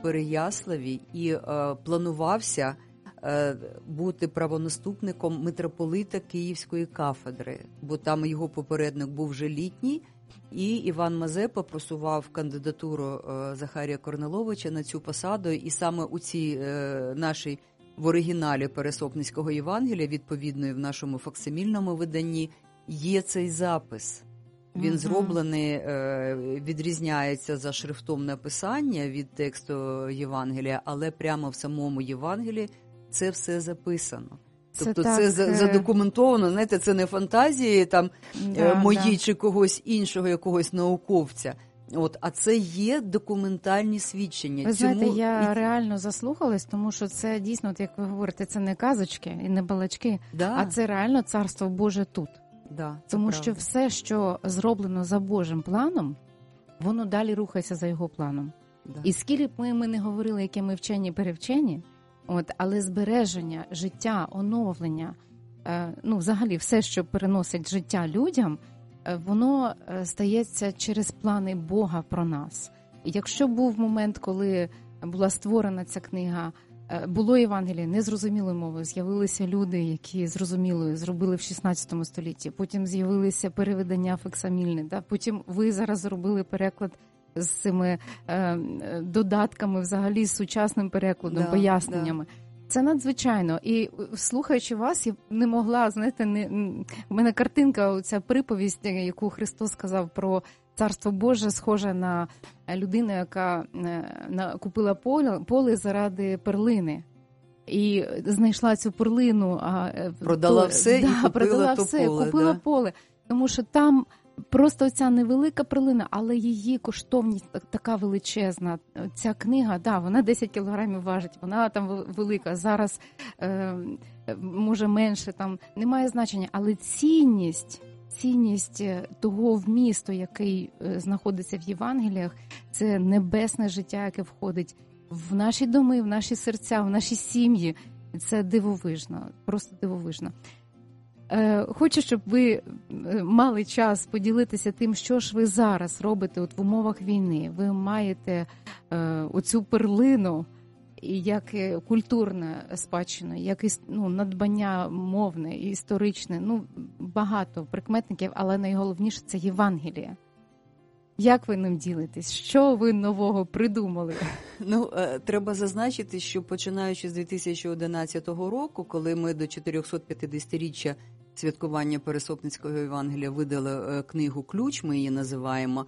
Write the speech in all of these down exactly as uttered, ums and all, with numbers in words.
Переяславі і е, планувався е, бути правонаступником митрополита Київської кафедри, бо там його попередник був вже літній, і Іван Мазепа просував кандидатуру е, Захарія Корниловича на цю посаду, і саме у цій е, нашій в оригіналі Пересопницького Євангелія, відповідно і в нашому факсимільному виданні, є цей запис. Він угу. зроблений, відрізняється за шрифтом написання від тексту Євангелія, але прямо в самому Євангелії це все записано. Це тобто так, це задокументовано, знаєте, це не фантазії там да, мої да. чи когось іншого, якогось науковця. От, а це є документальні свідчення. Ви знаєте, Цьому... я реально заслухалась, тому що це дійсно, от як ви говорите, це не казочки і не балачки, да. а це реально Царство Боже тут. Да, тому правда. Що все, що зроблено за Божим планом, воно далі рухається за його планом. Да. І скільки б ми, ми не говорили, які ми вчені, перевчені, от, але збереження, життя, оновлення, е, ну взагалі все, що переносить життя людям, е, воно е, стається через плани Бога про нас. І якщо був момент, коли була створена ця книга, було Євангеліє незрозумілою мовою, з'явилися люди, які зрозумілою зробили в шістнадцятому столітті, потім з'явилися перевидання факсимільне, да? Потім ви зараз зробили переклад з цими е, додатками, взагалі з сучасним перекладом, да, поясненнями. Да. Це надзвичайно. І слухаючи вас, я не могла, знаєте, не, у мене картинка, оця приповість, яку Христос сказав про Царство Боже, схоже на людину, яка купила поле, поле заради перлини. І знайшла цю перлину. А продала то, все да, і купила продала то все, поле. Купила да? поле. Тому що там просто ця невелика перлина, але її коштовність така величезна. Ця книга, да, вона десять кілограмів важить, вона там велика. Зараз е, може менше, там немає значення. Але цінність... Цінність того вмісту, який знаходиться в Євангеліях, це небесне життя, яке входить в наші доми, в наші серця, в наші сім'ї. Це дивовижно, просто дивовижно. Хочу, щоб ви мали час поділитися тим, що ж ви зараз робите от в умовах війни. Ви маєте оцю перлину, як культурна спадщина, як ну, надбання мовне, історичне, ну, багато прикметників, але найголовніше – це Євангеліє. Як ви ним ділитесь? Що ви нового придумали? Ну, треба зазначити, що починаючи з дві тисячі одинадцятого року, коли ми до чотирьохсотп'ятдесятиріччя святкування Пересопницького Євангелія видали книгу «Ключ», ми її називаємо,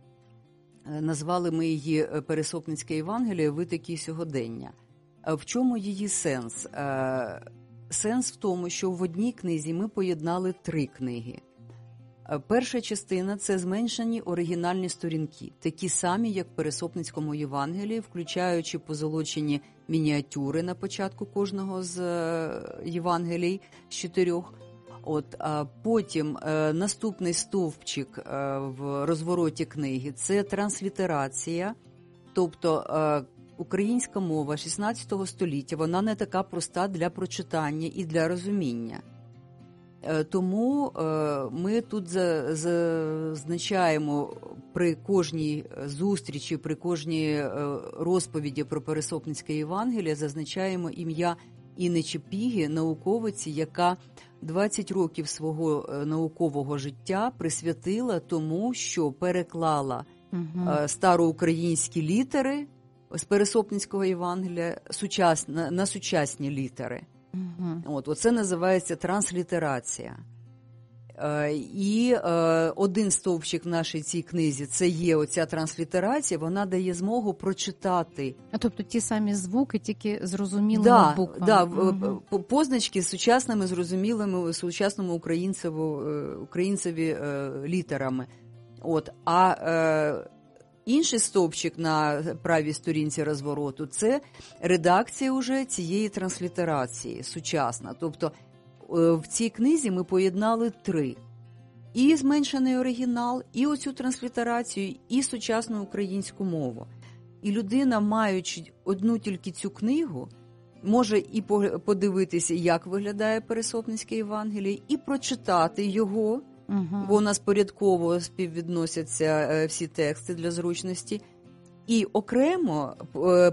назвали ми її «Пересопницьке Євангеліє. Витоки сьогодення». В чому її сенс? Сенс в тому, що в одній книзі ми поєднали три книги. Перша частина – це зменшені оригінальні сторінки, такі самі, як в Пересопницькому Євангелії, включаючи позолочені мініатюри на початку кожного з Євангелій з чотирьох. От, а потім е, наступний стовпчик е, в розвороті книги – це транслітерація, тобто е, українська мова шістнадцятого століття, вона не така проста для прочитання і для розуміння. Е, тому е, ми тут зазначаємо при кожній зустрічі, при кожній е, розповіді про Пересопницьке Євангеліє, зазначаємо ім'я Інни Чепіги, науковиці, яка двадцять років свого наукового життя присвятила тому, що переклала угу. староукраїнські літери з Пересопницького Євангелія сучасна, на сучасні літери. Угу. От, оце називається транслітерація. І один стовпчик в нашій цій книзі – це є оця транслітерація, вона дає змогу прочитати. А тобто ті самі звуки, тільки зрозумілими да, буквами. Да, угу. Позначки з сучасними, зрозумілими, сучасному українцеві, українцеві літерами. От. А е, інший стовпчик на правій сторінці розвороту – це редакція уже цієї транслітерації, сучасна. Тобто в цій книзі ми поєднали три. І зменшений оригінал, і оцю транслітерацію, і сучасну українську мову. І людина, маючи одну тільки цю книгу, може і подивитися, як виглядає Пересопницьке Євангеліє, і прочитати його, угу. бо у нас порядково співвідносяться всі тексти для зручності, і окремо